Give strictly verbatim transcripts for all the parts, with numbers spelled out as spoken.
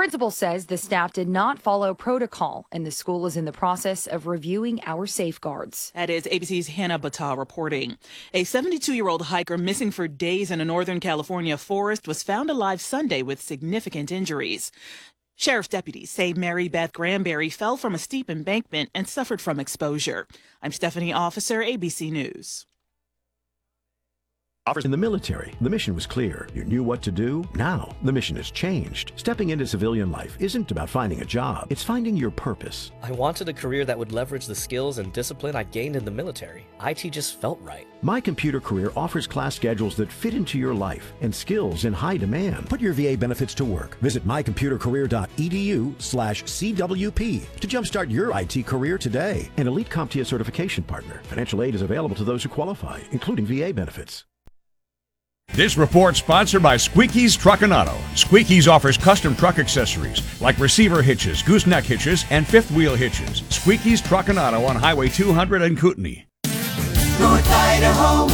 principal says the staff did not follow protocol, and the school is in the process of reviewing our safeguards. That is A B C's Hannah Battah reporting. A seventy-two-year-old hiker missing for days in a Northern California forest was found alive Sunday with significant injuries. Sheriff's deputies say Mary Beth Granberry fell from a steep embankment and suffered from exposure. I'm Stephanie Officer, A B C News. In the military, the mission was clear. You knew what to do. Now, the mission has changed. Stepping into civilian life isn't about finding a job. It's finding your purpose. I wanted a career that would leverage the skills and discipline I gained in the military. I T just felt right. My Computer Career offers class schedules that fit into your life and skills in high demand. Put your V A benefits to work. Visit my computer career dot e d u slash C W P to jumpstart your I T career today. An Elite CompTIA certification partner. Financial aid is available to those who qualify, including V A benefits. This report sponsored by Squeaky's Truck and Auto. Squeaky's offers custom truck accessories like receiver hitches, gooseneck hitches, and fifth wheel hitches. Squeaky's Truck and Auto on Highway two hundred in Kootenai. North Idaho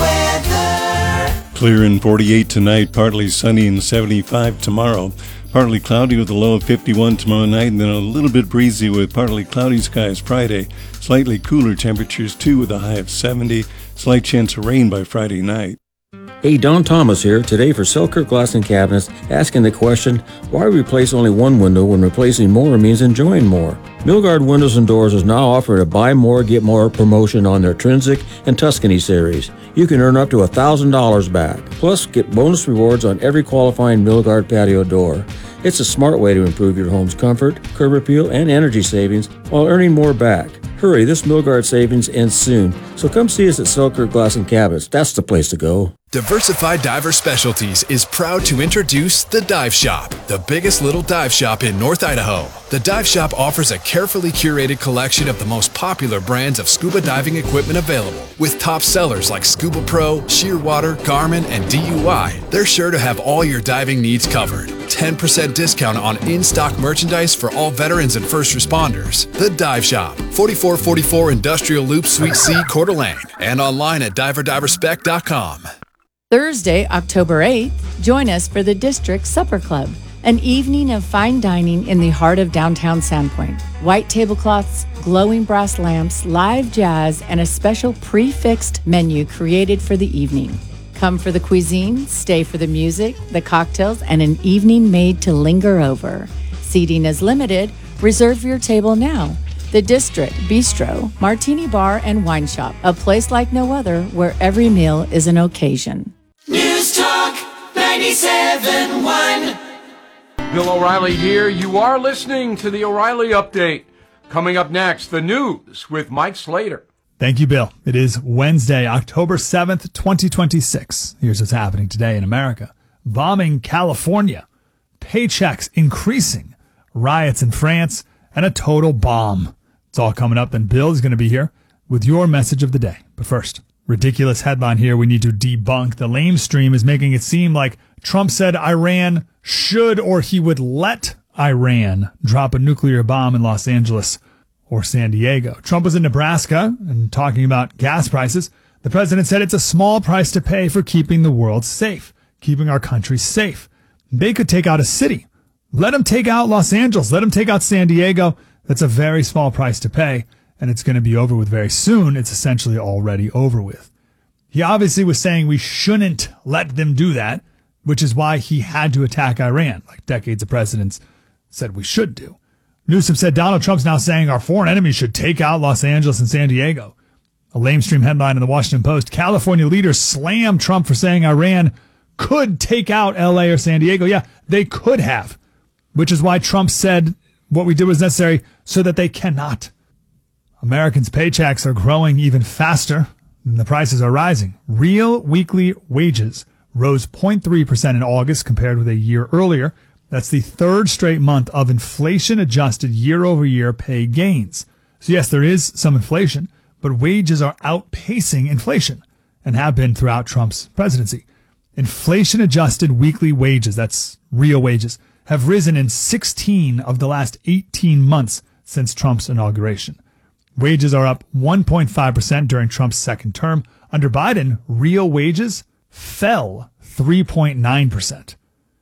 weather. Clear and forty-eight tonight, partly sunny and seventy-five tomorrow. Partly cloudy with a low of fifty-one tomorrow night, and then a little bit breezy with partly cloudy skies Friday. Slightly cooler temperatures too with a high of seventy. Slight chance of rain by Friday night. Hey, Don Thomas here, today for Selkirk Glass and Cabinets, asking the question, why replace only one window when replacing more means enjoying more? Milgard Windows and Doors is now offering a buy more, get more promotion on their Trinsic and Tuscany series. You can earn up to one thousand dollars back, plus get bonus rewards on every qualifying Milgard patio door. It's a smart way to improve your home's comfort, curb appeal, and energy savings while earning more back. Hurry, this Milgard savings ends soon, so come see us at Selkirk Glass and Cabinets. That's the place to go. Diversified Diver Specialties is proud to introduce The Dive Shop, the biggest little dive shop in North Idaho. The Dive Shop offers a carefully curated collection of the most popular brands of scuba diving equipment available. With top sellers like Scuba Pro, Shearwater, Garmin, and D U I, they're sure to have all your diving needs covered. ten percent discount on in-stock merchandise for all veterans and first responders. The Dive Shop, forty-four forty-four Industrial Loop, Suite C, Coeur d'Alene, and online at diver diver spec dot com. Thursday, October eighth, join us for the District Supper Club, an evening of fine dining in the heart of downtown Sandpoint. White tablecloths, glowing brass lamps, live jazz, and a special pre-fixed menu created for the evening. Come for the cuisine, stay for the music, the cocktails, and an evening made to linger over. Seating is limited. Reserve your table now. The District Bistro, Martini Bar, and Wine Shop, a place like no other where every meal is an occasion. News Talk ninety-seven point one. Bill O'Reilly here. You are listening to the O'Reilly Update. Coming up next, the news with Mike Slater. Thank you, Bill. It is Wednesday, October seventh, twenty twenty-six. Here's what's happening today in America. Bombing California. Paychecks increasing. Riots in France. And a total bomb. It's all coming up. Then Bill is going to be here with your message of the day. But first, ridiculous headline here we need to debunk. The lamestream is making it seem like Trump said Iran should or he would let Iran drop a nuclear bomb in Los Angeles or San Diego. Trump was in Nebraska and talking about gas prices. The president said it's a small price to pay for keeping the world safe, keeping our country safe. They could take out a city. Let them take out Los Angeles. Let them take out San Diego. That's a very small price to pay, and it's going to be over with very soon. It's essentially already over with. He obviously was saying we shouldn't let them do that, which is why he had to attack Iran, like decades of presidents said we should do. Newsom said Donald Trump's now saying our foreign enemies should take out Los Angeles and San Diego. A lamestream headline in the Washington Post, California leaders slam Trump for saying Iran could take out L A or San Diego. Yeah, they could have, which is why Trump said what we did was necessary so that they cannot. Americans' paychecks are growing even faster and the prices are rising. Real weekly wages rose zero point three percent in August compared with a year earlier. That's the third straight month of inflation-adjusted year-over-year pay gains. So yes, there is some inflation, but wages are outpacing inflation and have been throughout Trump's presidency. Inflation-adjusted weekly wages, that's real wages, have risen in sixteen of the last eighteen months since Trump's inauguration. Wages are up one point five percent during Trump's second term. Under Biden, real wages fell three point nine percent.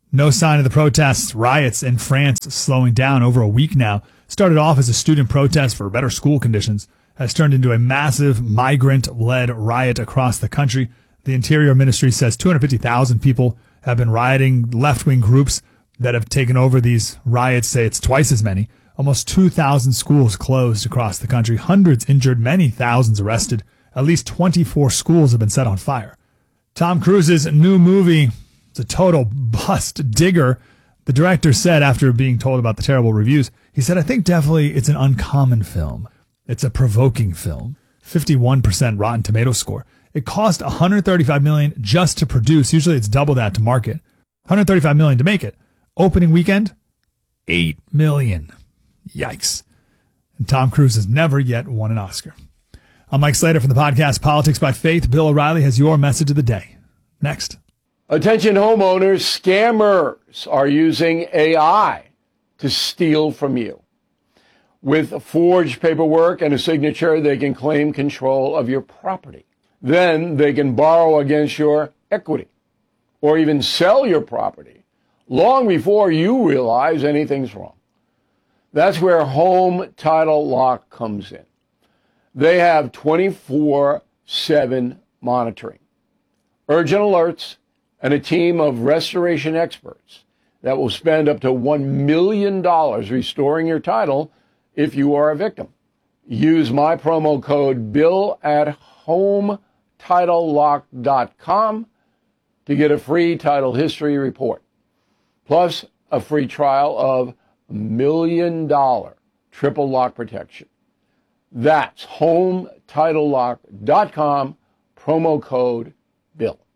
No sign of the protests. Riots in France slowing down over a week now. Started off as a student protest for better school conditions, has turned into a massive migrant-led riot across the country. The Interior Ministry says two hundred fifty thousand people have been rioting. Left-wing groups that have taken over these riots say it's twice as many. Almost two thousand schools closed across the country. Hundreds injured, many thousands arrested. At least twenty-four schools have been set on fire. Tom Cruise's new movie, it's a total bust. Digger. The director said after being told about the terrible reviews, he said, I think definitely it's an uncommon film. It's a provoking film. fifty-one percent Rotten Tomato score. It cost one hundred thirty-five million dollars just to produce. Usually it's double that to market. one hundred thirty-five million dollars to make it. Opening weekend, eight million dollars. Yikes. And Tom Cruise has never yet won an Oscar. I'm Mike Slater from the podcast Politics by Faith. Bill O'Reilly has your message of the day. Next. Attention homeowners, scammers are using A I to steal from you. With forged paperwork and a signature, they can claim control of your property. Then they can borrow against your equity or even sell your property long before you realize anything's wrong. That's where Home Title Lock comes in. They have twenty-four seven monitoring, urgent alerts, and a team of restoration experts that will spend up to one million dollars restoring your title if you are a victim. Use my promo code BILL at home title lock dot com to get a free title history report, plus a free trial of million dollar triple lock protection. That's home title lock dot com, promo code BILL.